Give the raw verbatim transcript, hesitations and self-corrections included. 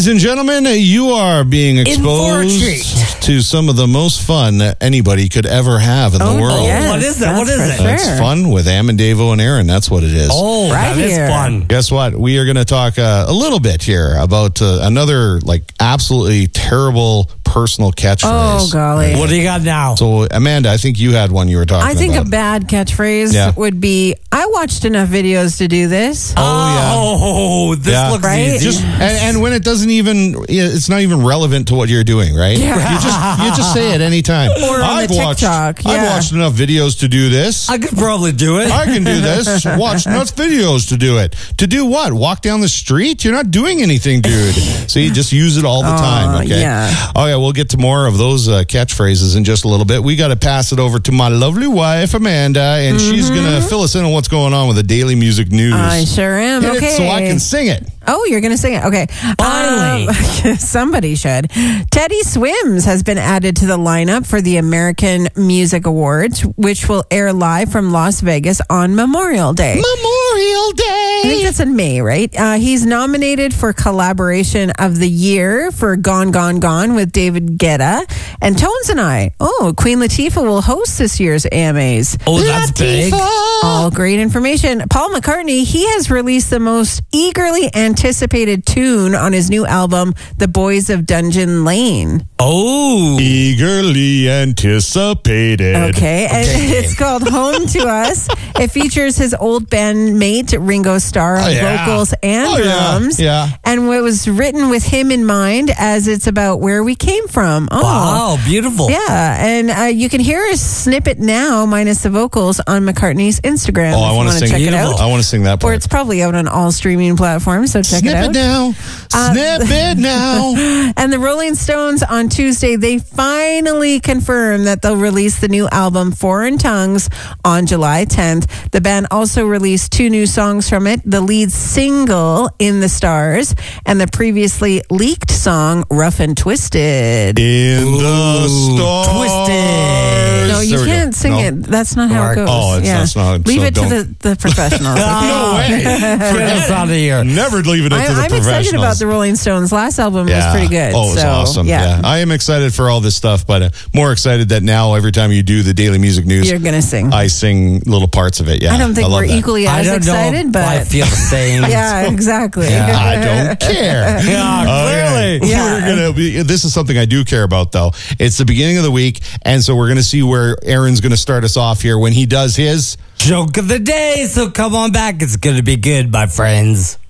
and gentlemen, you are being exposed to some of the most fun that anybody could ever have in oh, the world. Yes, what is that? What is it? Sure. That's fun with Am and Davo and Aaron. That's what it is. Oh, Right that is here. fun. Guess what? We are going to talk uh, a little bit here about uh, another like absolutely terrible personal catchphrase. Oh, golly. What do you got now? So, Amanda, I think you had one you were talking I think about. a bad catchphrase Yeah. would be, I watched enough videos to do this. Oh, this Yeah. looks Right? easy. Just and, and when it doesn't even, it's not even relevant to what you're doing, right? Yeah. You just you just say it anytime. Or on I've the watched, TikTok, I've yeah. watched enough videos to do this. I could probably do it. I can do this. Watch enough videos to do it. To do what? Walk down the street? You're not doing anything, dude. So you just use it all the Oh, time, okay? yeah. Okay, we'll get to more of those uh, catchphrases in just a little bit. We got to pass it over to my lovely wife, Amanda, and she's going to fill us in on what's going on with the daily music news. I sure am. Hit it Okay. so I can sing it. Oh, you're going to sing it? Okay. Finally. Um, somebody should. Teddy Swims has been added to the lineup for the American Music Awards, which will air live from Las Vegas on Memorial Day. Memorial Day. I think that's in May, right? Uh, he's nominated for Collaboration of the Year for Gone, Gone, Gone with David Guetta and Tones and I. Oh, Queen Latifah will host this year's A M As. Oh, that's big. All great information. Paul McCartney, he has released the most eagerly anticipated tune on his new album, The Boys of Dungeon Lane. Oh. Eagerly anticipated. Okay, and it's called Home to Us. It features his old bandmate Ringo Starr on Oh, yeah. vocals and Oh, yeah. drums. Yeah. And it was written with him in mind, as it's about where we came from. Oh. Wow, beautiful. Yeah, and uh, you can hear a snippet now, minus the vocals, on McCartney's Instagram. Oh, if I you want to wanna sing check it Beautiful. out. I want to sing that Or part. it's probably out on all streaming platforms, so check Snip it out. it now. Uh, Snip it now. And the Rolling Stones on Tuesday, they finally confirmed that they'll release the new album Foreign Tongues on July tenth. The band also released two new songs from it, the lead single In the Stars and the previously leaked song Rough and Twisted. In Ooh, the stars. Twisted. No, you There we can't go. sing No. it. That's not how it Mark. goes. Oh, it's- yeah. that's not- Leave so it to don't- the, the professionals. No way. Get us out of here. Never leaving it to I, the I'm excited professionals. about the Rolling Stones. Last album was Yeah. pretty good. Oh, it was so, awesome. Yeah. Yeah. I am excited for all this stuff, but uh, more excited that now every time you do the daily music news, You're going to sing. I sing little parts of it. Yeah. I don't think love we're that. equally I as don't excited, know if I but feel the same. yeah, exactly. I don't care. Yeah, Okay. clearly. Yeah. We're gonna be, this is something I do care about, though. It's the beginning of the week, and so we're going to see where Aaron's going to start us off here when he does his. Joke of the day. So come on back. It's going to be good, my friends.